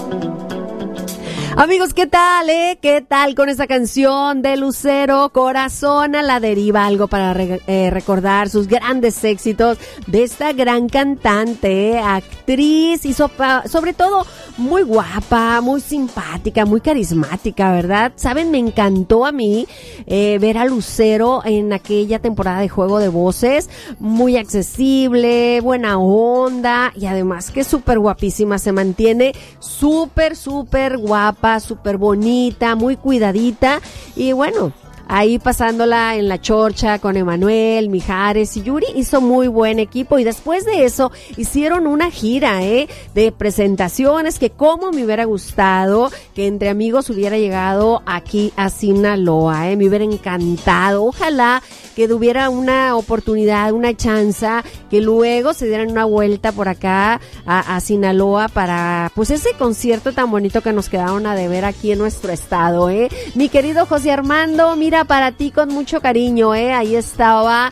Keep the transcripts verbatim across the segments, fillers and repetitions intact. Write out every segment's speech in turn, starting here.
Amigos, ¿qué tal, eh? ¿Qué tal con esta canción de Lucero? Corazón a la deriva, algo para re- eh, recordar sus grandes éxitos de esta gran cantante, eh, actriz y sopa, sobre todo muy guapa, muy simpática, muy carismática, ¿verdad? ¿Saben? Me encantó a mí eh, ver a Lucero en aquella temporada de Juego de Voces, muy accesible, buena onda y además que súper guapísima, se mantiene súper, súper guapa, súper bonita, muy cuidadita y bueno, ahí pasándola en la chorcha con Emanuel, Mijares y Yuri, hizo muy buen equipo y después de eso hicieron una gira, eh, de presentaciones que como me hubiera gustado que Entre Amigos hubiera llegado aquí a Sinaloa, eh, me hubiera encantado, ojalá que tuviera una oportunidad, una chance, que luego se dieran una vuelta por acá a, a Sinaloa para pues ese concierto tan bonito que nos quedaron a deber aquí en nuestro estado, eh. Mi querido José Armando, mira, para ti con mucho cariño, eh, ahí estaba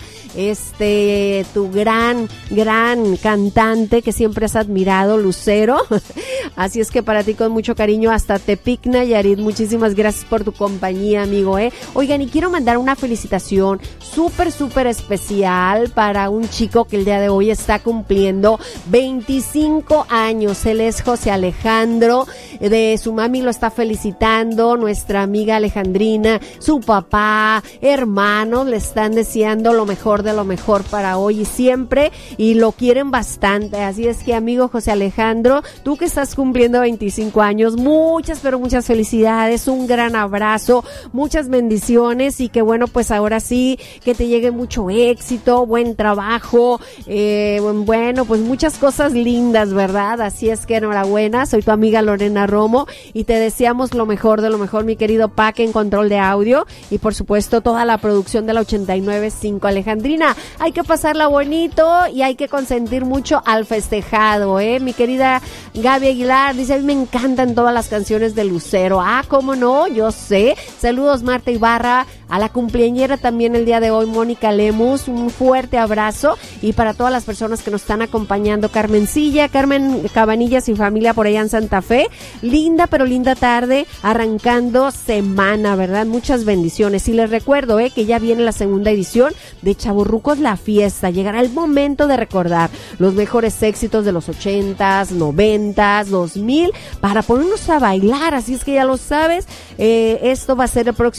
este tu gran, gran cantante que siempre has admirado, Lucero. Así es que para ti con mucho cariño hasta Tepic, Nayarit, muchísimas gracias por tu compañía, amigo, eh. Oigan, y quiero mandar una felicitación súper, súper especial para un chico que el día de hoy está cumpliendo veinticinco años. Él es José Alejandro, de su mami lo está felicitando, nuestra amiga Alejandrina, su papá, hermanos, le están deseando lo mejor de lo mejor para hoy y siempre, y lo quieren bastante. Así es que, amigo José Alejandro, tú que estás cumpliendo veinticinco años, muchas, pero muchas felicidades, un gran abrazo, muchas bendiciones y que bueno, pues ahora sí, que te llegue mucho éxito, buen trabajo, eh, bueno, pues muchas cosas lindas, ¿verdad? Así es que enhorabuena, soy tu amiga Lorena Romo y te deseamos lo mejor de lo mejor, mi querido Paque en control de audio y por supuesto toda la producción de la ochenta y nueve punto cinco. Alejandrina, hay que pasarla bonito y hay que consentir mucho al festejado, ¿eh? Mi querida Gaby Aguilar dice, a mí me encantan todas las canciones de Lucero. Ah, ¿cómo no? Yo sé. Saludos Marta Ibarra, a la cumpleañera también el día de hoy, Mónica Lemus, un fuerte abrazo y para todas las personas que nos están acompañando, Carmencilla, Carmen Cabanillas y familia por allá en Santa Fe, linda pero linda tarde, arrancando semana, ¿verdad? Muchas bendiciones y les recuerdo, eh, que ya viene la segunda edición de Chavorrucos La Fiesta, llegará el momento de recordar los mejores éxitos de los ochentas, noventas, dos mil, para ponernos a bailar, así es que ya lo sabes, eh, esto va a ser el próximo